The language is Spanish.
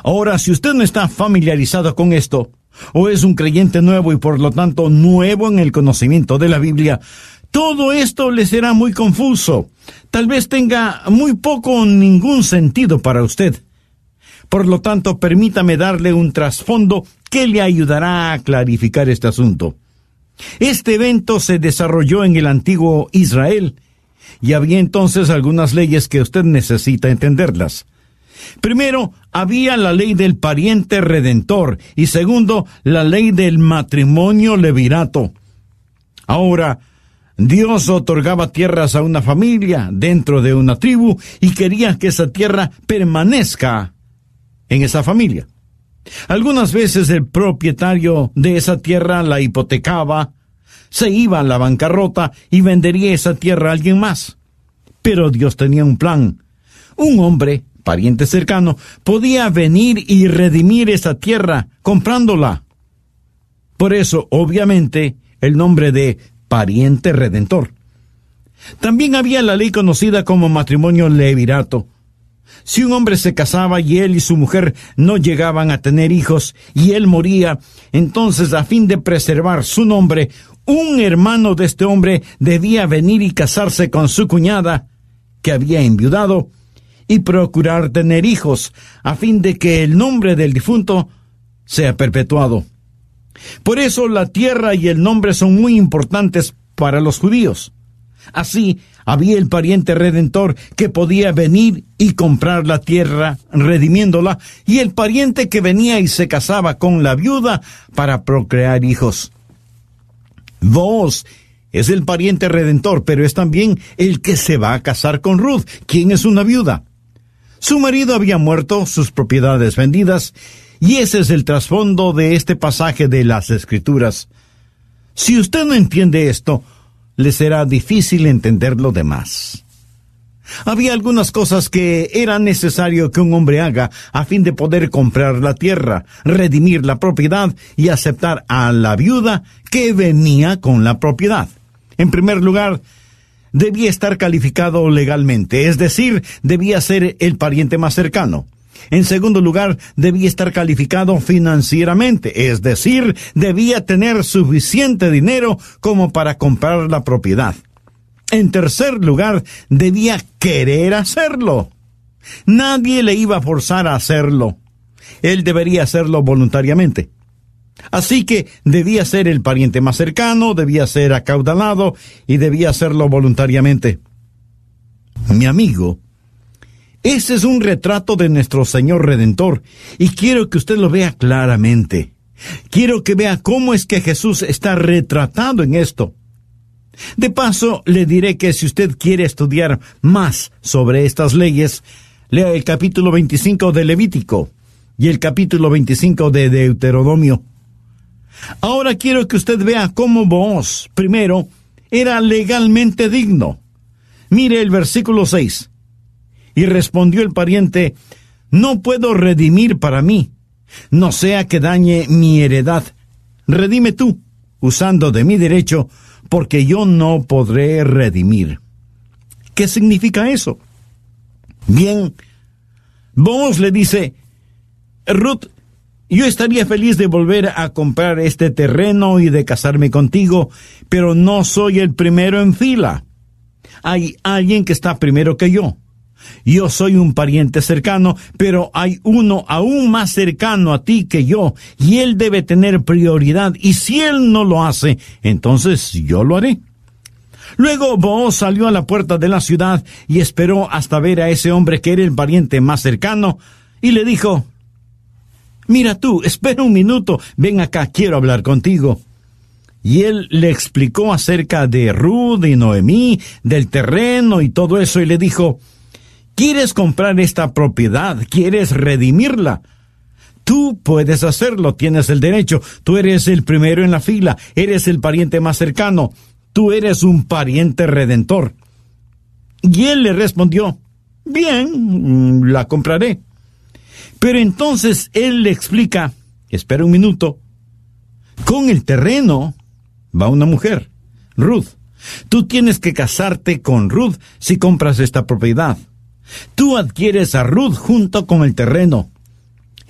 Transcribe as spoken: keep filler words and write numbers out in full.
Ahora, si usted no está familiarizado con esto, o es un creyente nuevo y por lo tanto nuevo en el conocimiento de la Biblia, todo esto le será muy confuso. Tal vez tenga muy poco o ningún sentido para usted. Por lo tanto, permítame darle un trasfondo que le ayudará a clarificar este asunto. Este evento se desarrolló en el antiguo Israel, y había entonces algunas leyes que usted necesita entenderlas. Primero, había la ley del pariente redentor, y segundo, la ley del matrimonio levirato. Ahora, Dios otorgaba tierras a una familia dentro de una tribu y quería que esa tierra permanezca en esa familia. Algunas veces el propietario de esa tierra la hipotecaba, se iba a la bancarrota y vendería esa tierra a alguien más. Pero Dios tenía un plan. Un hombre, pariente cercano, podía venir y redimir esa tierra comprándola. Por eso, obviamente, el nombre de pariente redentor. También había la ley conocida como matrimonio levirato. Si un hombre se casaba y él y su mujer no llegaban a tener hijos y él moría, entonces a fin de preservar su nombre, un hermano de este hombre debía venir y casarse con su cuñada, que había enviudado, y procurar tener hijos, a fin de que el nombre del difunto sea perpetuado. Por eso la tierra y el nombre son muy importantes para los judíos. Así, había el pariente redentor que podía venir y comprar la tierra, redimiéndola, y el pariente que venía y se casaba con la viuda para procrear hijos. Booz es el pariente redentor, pero es también el que se va a casar con Ruth, quien es una viuda. Su marido había muerto, sus propiedades vendidas, y ese es el trasfondo de este pasaje de las Escrituras. Si usted no entiende esto, le será difícil entender lo demás. Había algunas cosas que era necesario que un hombre haga a fin de poder comprar la tierra, redimir la propiedad y aceptar a la viuda que venía con la propiedad. En primer lugar, debía estar calificado legalmente, es decir, debía ser el pariente más cercano. En segundo lugar, debía estar calificado financieramente, es decir, debía tener suficiente dinero como para comprar la propiedad. En tercer lugar, debía querer hacerlo. Nadie le iba a forzar a hacerlo. Él debería hacerlo voluntariamente. Así que debía ser el pariente más cercano, debía ser acaudalado y debía hacerlo voluntariamente. Mi amigo, ese es un retrato de nuestro Señor Redentor, y quiero que usted lo vea claramente. Quiero que vea cómo es que Jesús está retratado en esto. De paso, le diré que si usted quiere estudiar más sobre estas leyes, lea el capítulo veinticinco de Levítico y el capítulo veinticinco de Deuteronomio. Ahora quiero que usted vea cómo Booz, primero, era legalmente digno. Mire el versículo seis. Y respondió el pariente: no puedo redimir para mí, no sea que dañe mi heredad. Redime tú, usando de mi derecho, porque yo no podré redimir. ¿Qué significa eso? Bien, Booz le dice: Ruth, yo estaría feliz de volver a comprar este terreno y de casarme contigo, pero no soy el primero en fila. Hay alguien que está primero que yo. Yo soy un pariente cercano, pero hay uno aún más cercano a ti que yo, y él debe tener prioridad, y si él no lo hace, entonces yo lo haré. Luego Booz salió a la puerta de la ciudad y esperó hasta ver a ese hombre que era el pariente más cercano, y le dijo: mira tú, espera un minuto, ven acá, quiero hablar contigo. Y él le explicó acerca de Ruth y Noemí, del terreno y todo eso, y le dijo: ¿quieres comprar esta propiedad? ¿Quieres redimirla? Tú puedes hacerlo, tienes el derecho. Tú eres el primero en la fila, eres el pariente más cercano. Tú eres un pariente redentor. Y él le respondió: bien, la compraré. Pero entonces él le explica: espera un minuto. Con el terreno va una mujer, Ruth. Tú tienes que casarte con Ruth si compras esta propiedad. Tú adquieres a Ruth junto con el terreno.